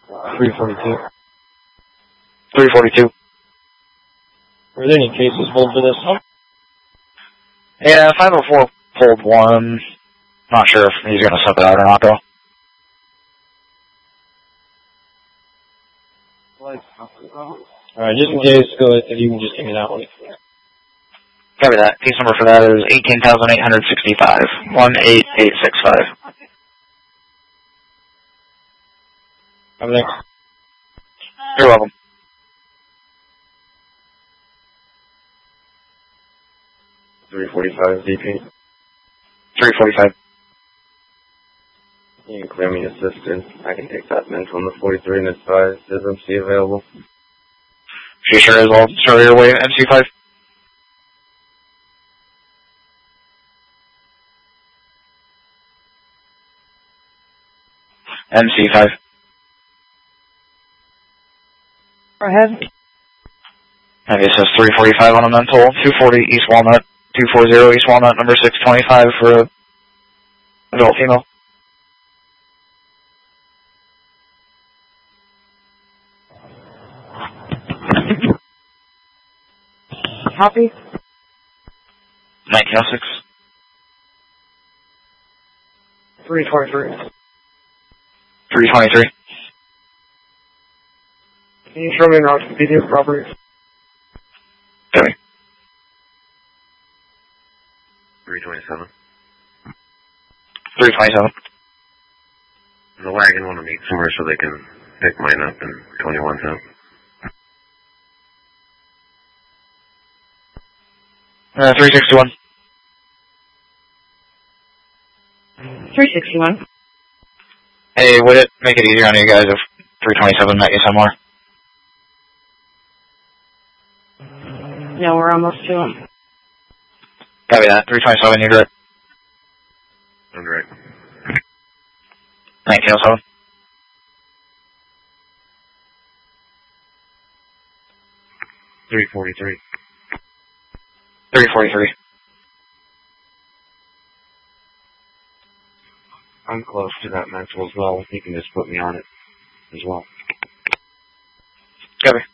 342. 342. Were there any cases pulled for this one? Yeah, 504 pulled one. Not sure if he's going to sub it out or not, though. Alright, just in case, go ahead, if you can just give me that one. Copy that. Case number for that is 18,865. 18865. Everything. You're welcome. $345 DP. 345. You can clear me assistant. I can take that mental on the 43 and advise. Is MC available? She sure is. I'll show your way, MC5. MC5. Go ahead. Okay, so it's 345 on a mental, 240 East Walnut, 240 East Walnut, number 625 for adult female. Copy. 1906. 323. 323. Can you show me an orthopedic property? Okay. 327. 327. The wagon want to meet somewhere so they can pick mine up and 21's up. 361. 361. Hey, would it make it easier on you guys if 327 met you somewhere? No, we're almost to them. Copy that. 327, you're direct. I'm direct. 1907. 343. 343. I'm close to that mental as well. You can just put me on it as well. Copy.